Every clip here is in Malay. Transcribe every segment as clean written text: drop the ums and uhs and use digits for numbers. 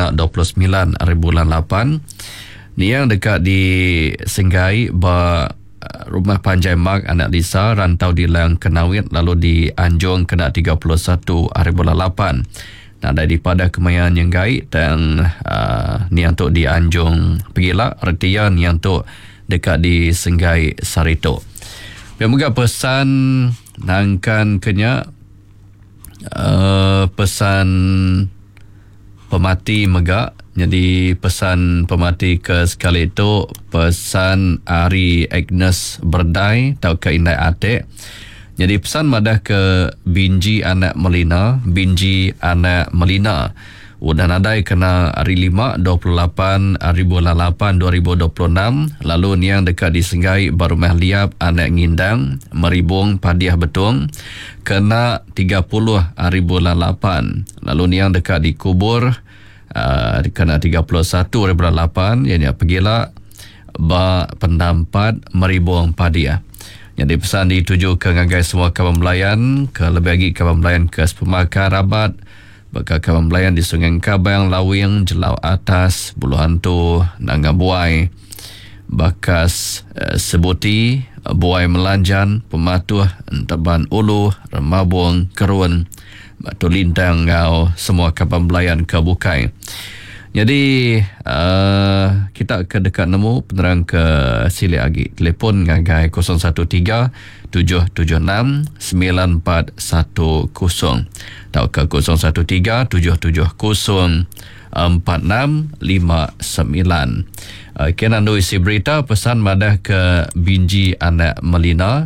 kena 29 hari bulan 8. Ni yang dekat di Senggai Rumah Panjai Mark Anak Lisa rantau di Lang Kenawit, lalu di Anjung kena 31 hari bulan 8. Nah, daripada Kemayan Yenggai dan ni untuk di Anjung Pegila, Retia ni untuk dekat di Senggai Sarito. Moga pesan nangkan kenya pesan pemati megak. Jadi pesan pemati ke sekali itu pesan Ari Agnes Berdai atau ke Indai Atik. Jadi pesan madah ke Binji Anak Melina, udah nadai kena hari 5 28 hari bulan 8 2026. Lalu ni yang dekat di Senggai Barumah Liap Anak Ngindang Meribung Padiah Betung kena 30 hari bulan 8. Lalu ni yang dekat di Kubur kena 31 hari bulan 8, ianya Pegila Pendampat Meribung Padiah. Jadi pesan dituju ke ngagai semua kawan melayan, ke lebih lagi kawan melayan ke Sepemakar Rabat, bakal kawan melayan di Sungai Kabang, Lawing, Jelau Atas, Bulu Hantu, Nanga Buai, Bakas Sebuti, Buai Melanjan, Pematuh, Enteban Ulu, Remabung, Kerun, Batu Lintang, ngau semua kawan melayan ke Bukai. Jadi kita ke dekat nemu penerang ke sili lagi. Telefon ngagai 013 776 9410 atau ke 013 770 4659. Kenando isi berita pesan madah ke Binji Anak Melina,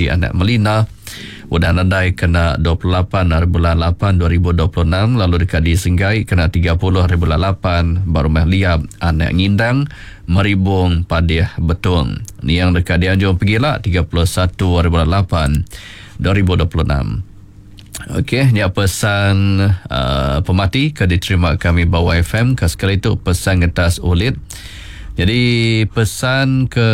udah nadai kena 28 hari bulan 8 2026. Lalu dekat di Senggai kena 30 hari bulan 8. Barumah Liap Anak Ngindang Meribung Padiah Betung. Ni yang dekat di Anjung Pegila 31 hari bulan 8 2026. Okey, ni pesan pemati ke diterima kami Bawah FM. Ke sekali itu pesan ngetas ulit. Jadi pesan ke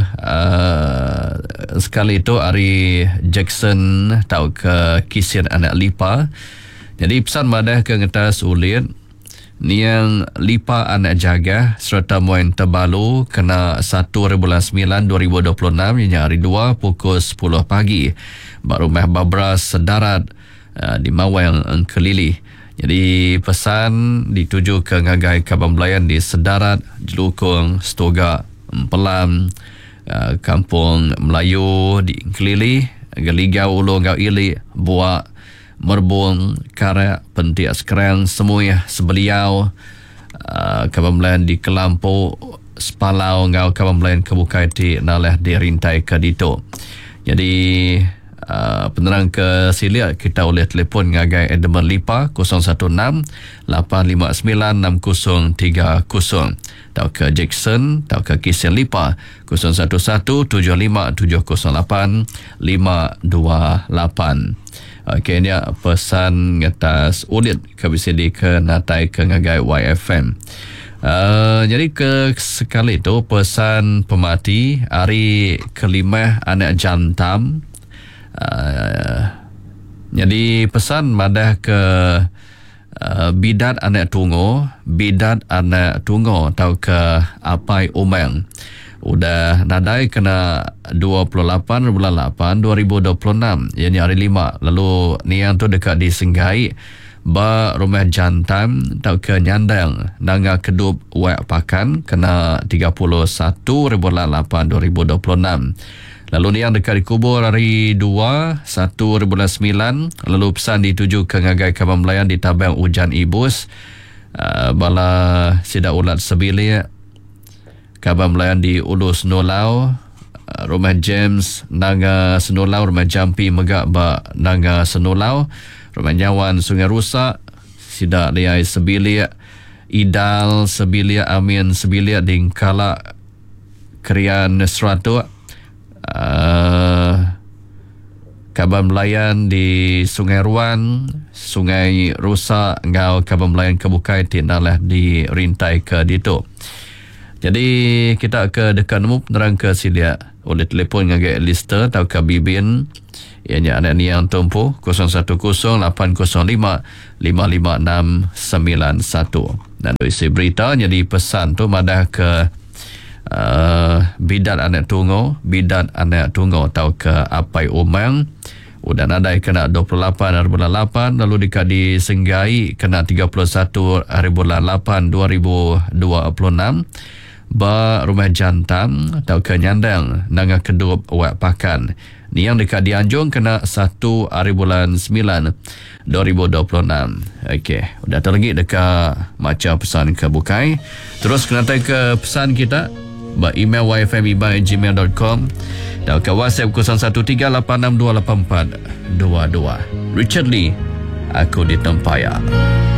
sekali itu Ari Jackson atau ke Kisir Anak Lipa. Jadi pesan madah ke ngetas ulit. Ni yang Lipa Anak Jaga serta Muain Tebalu kena 1 bulan 9 2026, ianya hari 2 pukul 10 pagi. Barumah Babras Sedarat di Mawang Kelili. Jadi pesan dituju ke ngagai kawan melayan di Sedarat, Jelukung, Stoga, Empelam, Kampung Melayu di Kelili, Geligau, Ulu, Ngau Ili, Buak, Merbung, Karak, Pentiak Sekerang, Semuih, Sebeliau, kawan melayan di Kelampu, Sepalau, Ngau kawan melayan Kebukai di Naleh di Rintai ke Dito. Jadi penerang ke silia kita oleh telefon ngagai Edmund Lipa 016 859 6030 atau ke Jackson atau ke Kisien Lipa 011 75 708 528. Okey, ni pesan atas ulit KBCD ke natai ke ngagai YFM. Jadi ke sekali itu pesan pemati hari kelima Anak Jantam. Jadi pesan madah ke Bidat Anak Tunggu atau ke Apai Umang. Udah nadai kena 28 bulan 8 2026, ianya hari 5. Lalu ni yang tu dekat di Senggai Rumah Jantam atau ke Nyandang Nanga Kedup Wak Pakan kena 31 bulan 8 2026. Lalu ni yang dekat di Kubur hari 2 1 bulan 9. Lalu pesan dituju ke ngagai kawan melayan di Tabang Ujan Ibus, Bala Sidak Ulat Sebilik, kawan melayan di Ulu Senolau, Rumah James Nanga Senolau, Rumah Jampi Megak Nanga Senolau, Rumah Nyawan Sungai Rusak, Sidak Liai Sebilik, Idal Sebilik, Amin Sebilik di Kalak Krian Seratuk, kaban melayan di Sungai Ruan, Sungai Rusak, ngau kaban melayan Kebukai tinalah di Rintai ke Dito. Jadi kita ke dekat nemu penerang ke silia oleh telefon ngagai Lister atau ke Bibin, ianya anak ni yang tumpu 010 805 55691. Dan isi berita jadi pesan tu madah ke bidan anak tunggu atau ke apai umang udah nadai kena 28 hari bulan 8 lalu disenggai kena 31 hari bulan 8 2026 ba rumah jantan atau ke nyandang nanga kedup wak pakan ni yang dekat Dianjung kena 1 hari bulan 9 2026. Okey, udah terlegi dekat macam pesan ke bukai. Terus kena ke pesan kita ba email yfm@gmail.com dan ke WhatsApp 0138628422. Richard Lee, aku di Tempaya.